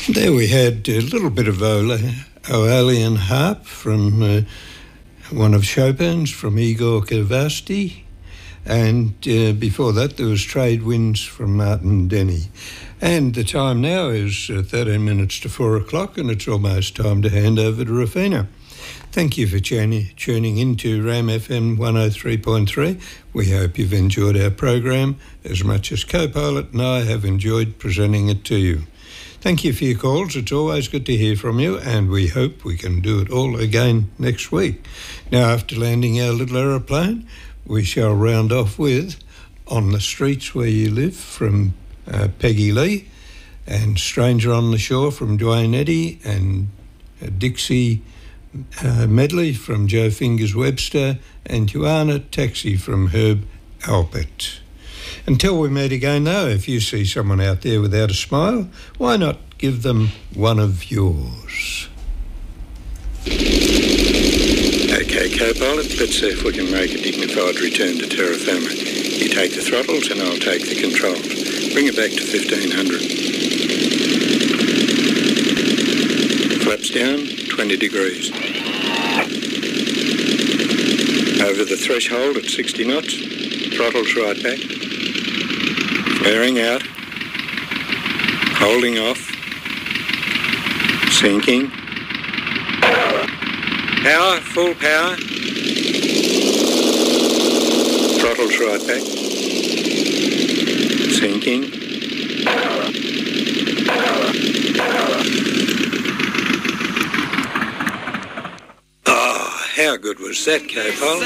There we had a little bit of Aeolian harp from one of Chopin's, from Igor Kavasti, and before that there was Trade Winds from Martin Denny. And the time now is 13 minutes to 4 o'clock, and it's almost time to hand over to Rafina. Thank you for tuning into RAM FM 103.3. We hope you've enjoyed our program as much as Co-Pilot and I have enjoyed presenting it to you. Thank you for your calls. It's always good to hear from you, and we hope we can do it all again next week. Now, after landing our little aeroplane, we shall round off with On the Streets Where You Live from Peggy Lee, and Stranger on the Shore from Dwayne Eddy, and Dixie medley from Joe Fingers Webster, and Joanna Taxi from Herb Alpert. Until we meet again, though, if you see someone out there without a smile, why not give them one of yours? Okay, Co-Pilot, let's see if we can make a dignified return to terra firma. You take the throttles and I'll take the controls. Bring it back to 1500. Flaps down, 20 degrees. Over the threshold at 60 knots, throttles right back. Flaring out, holding off, sinking, power, full power, throttles right back, sinking, how good was that, Co-Pilot?